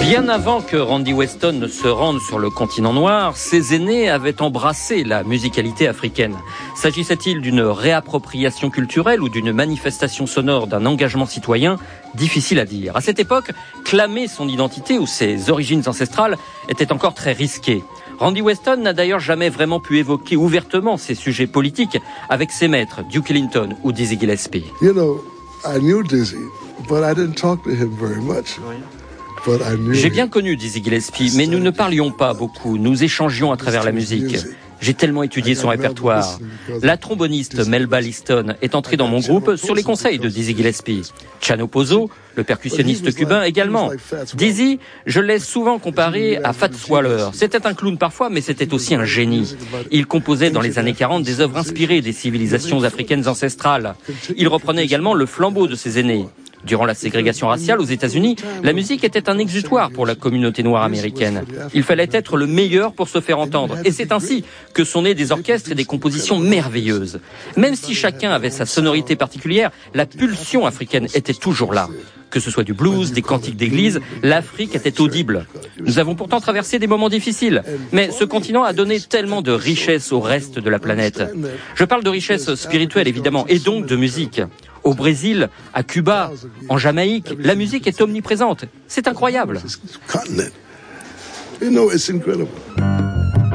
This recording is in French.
Bien avant que Randy Weston ne se rende sur le continent noir, ses aînés avaient embrassé la musicalité africaine. S'agissait-il d'une réappropriation culturelle ou d'une manifestation sonore d'un engagement citoyen ? Difficile à dire. À cette époque, clamer son identité ou ses origines ancestrales était encore très risqué. Randy Weston n'a d'ailleurs jamais vraiment pu évoquer ouvertement ses sujets politiques avec ses maîtres, Duke Ellington ou Dizzy Gillespie. You know, I knew Dizzy, but I didn't talk to him very much. J'ai bien connu Dizzy Gillespie, mais nous ne parlions pas beaucoup, nous échangions à travers la musique. J'ai tellement étudié son répertoire. La tromboniste Melba Liston est entrée dans mon groupe sur les conseils de Dizzy Gillespie. Chano Pozo, le percussionniste cubain également. Dizzy, je l'ai souvent comparé à Fats Waller. C'était un clown parfois, mais c'était aussi un génie. Il composait dans les années 40 des œuvres inspirées des civilisations africaines ancestrales. Il reprenait également le flambeau de ses aînés. Durant la ségrégation raciale aux États-Unis, la musique était un exutoire pour la communauté noire américaine. Il fallait être le meilleur pour se faire entendre. Et c'est ainsi que sont nés des orchestres et des compositions merveilleuses. Même si chacun avait sa sonorité particulière, la pulsion africaine était toujours là. Que ce soit du blues, des cantiques d'église, l'Afrique était audible. Nous avons pourtant traversé des moments difficiles. Mais ce continent a donné tellement de richesses au reste de la planète. Je parle de richesse spirituelle, évidemment, et donc de musique. Au Brésil, à Cuba, en Jamaïque, la musique est omniprésente. C'est incroyable. You know, it's incredible.